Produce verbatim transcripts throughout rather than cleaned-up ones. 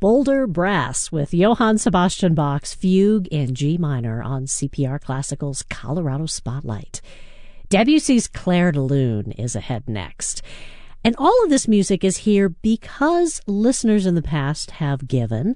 Boulder Brass with Johann Sebastian Bach's Fugue in G minor on C P R Classical's Colorado Spotlight. Debussy's Clair de Lune is ahead next. And all of this music is here because listeners in the past have given.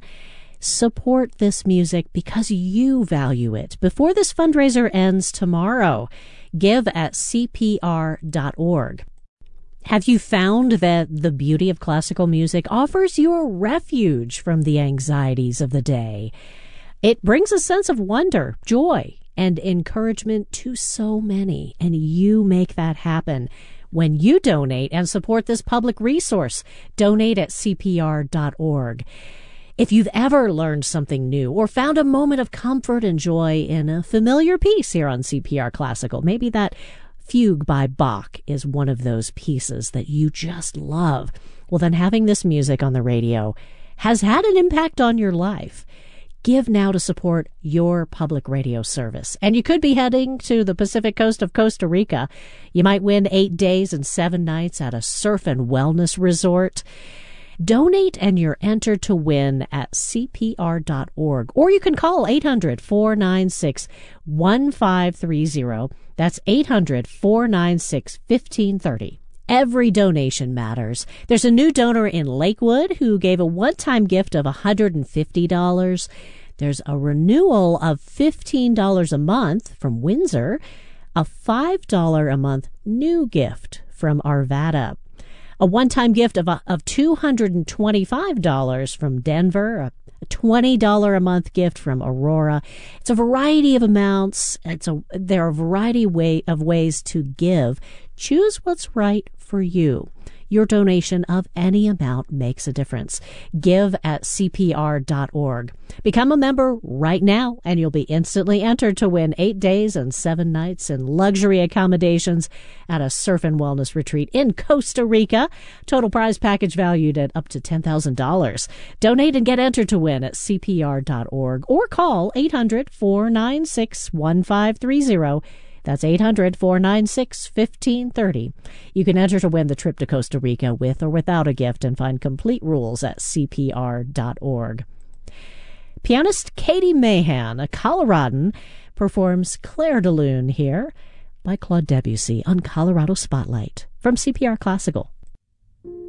Support this music because you value it. Before this fundraiser ends tomorrow, give at C P R dot org. Have you found that the beauty of classical music offers you a refuge from the anxieties of the day? It brings a sense of wonder, joy, and encouragement to so many, and you make that happen when you donate and support this public resource. Donate at C P R dot org. If you've ever learned something new or found a moment of comfort and joy in a familiar piece here on C P R Classical, maybe that Fugue by Bach is one of those pieces that you just love, well, then having this music on the radio has had an impact on your life. Give now to support your public radio service. And you could be heading to the Pacific coast of Costa Rica. You might win eight days and seven nights at a surf and wellness resort. Donate and you're entered to win at C P R dot org. Or you can call eight hundred, four nine six, one five three zero. That's eight hundred, four nine six, one five three zero. Every donation matters. There's a new donor in Lakewood who gave a one-time gift of one hundred fifty dollars. There's a renewal of fifteen dollars a month from Windsor. A five dollars a month new gift from Arvada. A one-time gift of, a, of two hundred twenty-five dollars from Denver, a twenty dollars a month gift from Aurora. It's a variety of amounts. It's a, there are a variety way, of ways to give. Choose what's right for you. Your donation of any amount makes a difference. Give at C P R dot org. Become a member right now, and you'll be instantly entered to win eight days and seven nights in luxury accommodations at a surf and wellness retreat in Costa Rica. Total prize package valued at up to ten thousand dollars. Donate and get entered to win at C P R dot org or call eight hundred, four nine six, one five three zero. That's eight hundred, four nine six, one five three zero. You can enter to win the trip to Costa Rica with or without a gift and find complete rules at C P R dot org. Pianist Katie Mahan, a Coloradan, performs Clair de Lune here by Claude Debussy on Colorado Spotlight from C P R Classical.